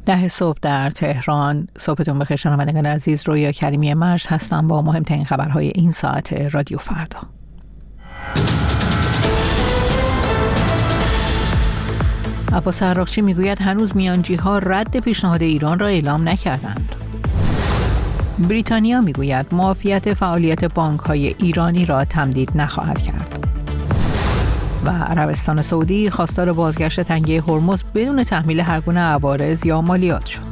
10 صبح در تهران. صبحتون بخیر شنوندگان عزیز. رویا کریمی مجد هستم با مهمترین خبرهای این ساعت رادیو فردا. عباس عراقچی میگوید هنوز میانجی‌ها رد پیشنهاد ایران را اعلام نکردند. بریتانیا میگوید معافیت فعالیت بانک‌های ایرانی را تمدید نخواهد کرد. و عربستان سعودی خواستار بازگشت تنگه هرمز بدون تحمیل هرگونه عوارض یا مالیات شد.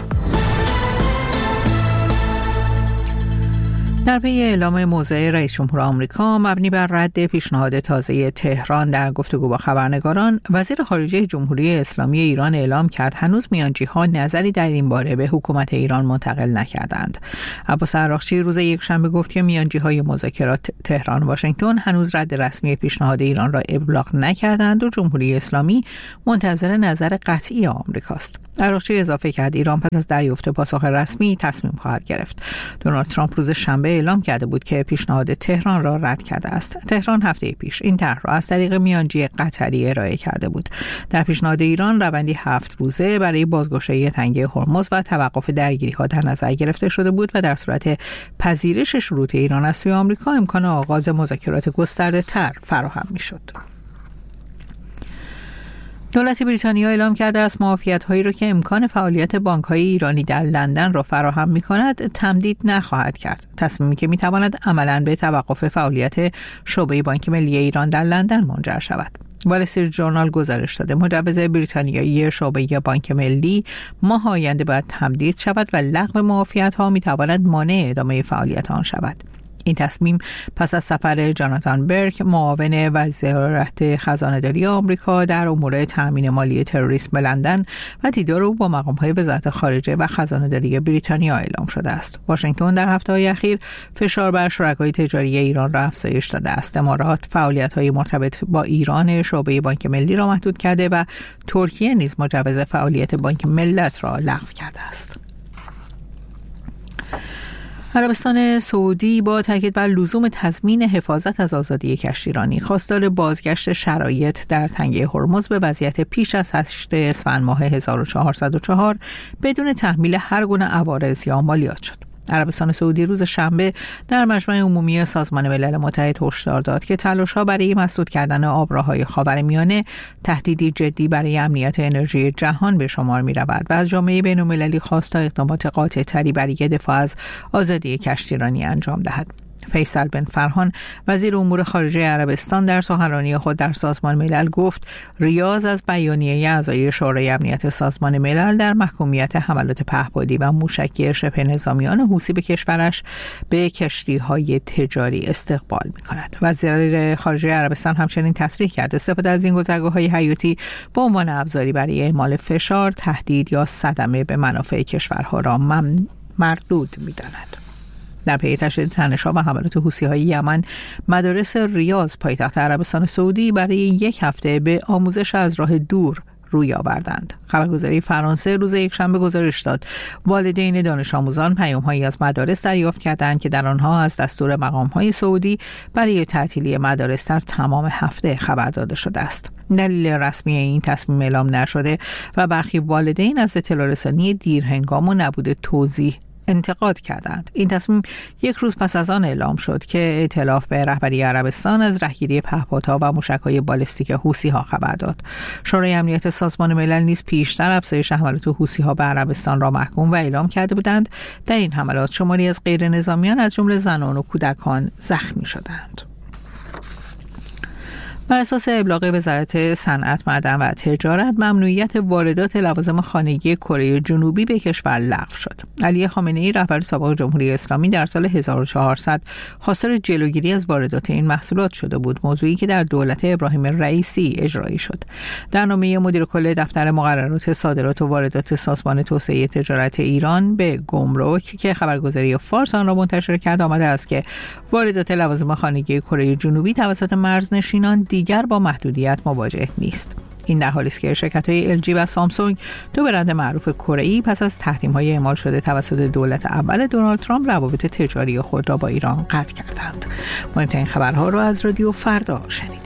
در پی اعلام موضع رئیس جمهور آمریکا مبنی بر رد پیشنهاد تازه تهران در گفتگو با خبرنگاران، وزیر خارجه جمهوری اسلامی ایران اعلام کرد هنوز میانجی‌ها نظری در این باره به حکومت ایران منتقل نکردند. عباس عراقچی روز یکشنبه گفت که میانجی‌های مذاکرات تهران واشنگتن هنوز رد رسمی پیشنهاد ایران را ابلاغ نکردند و جمهوری اسلامی منتظر نظر قطعی آمریکاست. عراقچی اضافه کرد ایران پس از دریافت پاسخ رسمی تصمیم خواهد گرفت. دونالد ترامپ روز شنبه اعلام کرده بود که پیشنهاد تهران را رد کرده است. تهران هفته پیش این طرح را از طریق میانجی قطری ارائه کرده بود. در پیشنهاد ایران روندی 7 روزه برای بازگشایی تنگه هرمز و توقف درگیری‌ها در نظر گرفته شده بود و در صورت پذیرش شروط ایران از سوی آمریکا امکان آغاز مذاکرات گسترده‌تر فراهم می‌شد. دولت بریتانیا اعلام کرده است معافیت‌هایی را که امکان فعالیت بانک‌های ایرانی در لندن را فراهم می‌کند تمدید نخواهد کرد. تصمیمی که می‌تواند عملاً به توقف فعالیت شعبه بانک ملی ایران در لندن منجر شود. وال استریت ژورنال گزارش داده مجوز بریتانیایی شعبه بانک ملی ماه آینده باید تمدید شود و لغو معافیت‌ها می‌تواند مانع ادامه فعالیت آن شود. این تصمیم پس از سفر جاناتان برک معاون وزارت خزانه‌داری آمریکا در امور تأمین مالی تروریسم به لندن و دیدار او با مقام‌های وزارت خارجه و خزانه‌داری بریتانیا اعلام شده است. واشنگتن در هفته‌های اخیر فشار بر شرکای تجاری ایران را افزایش داده است. امارات فعالیت‌های مرتبط با ایران شعبه بانک ملی را محدود کرده و ترکیه نیز مجوز فعالیت بانک ملت را لغو کرده است. عربستان سعودی با تاکید بر لزوم تضمین حفاظت از آزادی کشتیرانی خواستار بازگشت شرایط در تنگه هرمز به وضعیت پیش از 8 اسفند ماه 1404 بدون تحمیل هر گونه عوارض یا مالیات شد. عربستان سعودی روز شنبه در مجمع عمومی سازمان ملل متحد هشدار داد که تلاش‌ها برای مسدود کردن آبراهای خاورمیانه تهدیدی جدی برای امنیت انرژی جهان به شمار می‌رود و از جامعه بین‌المللی خواست تا اقدامات قاطع‌تری برای دفاع از آزادی کشتیرانی انجام دهد. فیصل بن فرحان وزیر امور خارجه عربستان در سخنرانی خود در سازمان ملل گفت ریاض از بیانیه اعضای شورای امنیت سازمان ملل در محکومیت حملات پهپادی و موشکی شبه نظامیان حوثی به کشورش به کشتی‌های تجاری استقبال می‌کند. وزیر خارجه عربستان همچنین تصریح کرد استفاده از این گذرگاه‌های حیاتی به عنوان ابزاری برای اعمال فشار، تهدید یا صدمه به منافع کشورها را مردود می‌داند. در پی تشدید تنش‌ها و حملات حوثی‌های یمن، مدارس ریاض پایتخت عربستان سعودی برای یک هفته به آموزش از راه دور روی آوردند. خبرگزاری فرانسه روز یکشنبه گزارش داد والدین دانش آموزان پیام‌هایی از مدارس دریافت کردند که در آنها از دستور مقام‌های سعودی برای تعطیلی مدارس در تمام هفته خبر داده شده است. دلیل رسمی این تصمیم اعلام نشده و برخی والدین از اطلاع رسانی دیرهنگام و نبود توضیح انتقاد کردند. این تصمیم یک روز پس از آن اعلام شد که ائتلاف به رهبری عربستان از رهگیری پهپادها و موشک‌های بالستیک حوثی‌ها خبر داد. شورای امنیت سازمان ملل نیز پیشتر افزایش حملات حوثی‌ها به عربستان را محکوم و اعلام کرده بودند. در این حملات شماری از غیر نظامیان از جمله زنان و کودکان زخمی شدند. بر اساس ابلاغ وزارت صنعت، معدن و تجارت، ممنوعیت واردات لوازم خانگی کره جنوبی به کشور لغو شد. علی خامنه‌ای رهبر سابق جمهوری اسلامی در سال 1400 خواستار جلوگیری از واردات این محصولات شده بود، موضوعی که در دولت ابراهیم رئیسی اجرایی شد. در نامه مدیر کل دفتر مقررات صادرات و واردات سازمان توسعه تجارت ایران به گمرک که خبرگزاری فارس آن را منتشر کرد آمده است که واردات لوازم خانگی کره جنوبی توسط مرزنشینان دیگر با محدودیت مواجه نیست. این در حالی است که شرکت‌های LG و سامسونگ، دو برند معروف کره‌ای، پس از تحریم‌های اعمال شده توسط دولت اول دونالد ترامپ روابط تجاری خود را با ایران قطع کردند. مهمترین خبرها را از رادیو فردا شنید.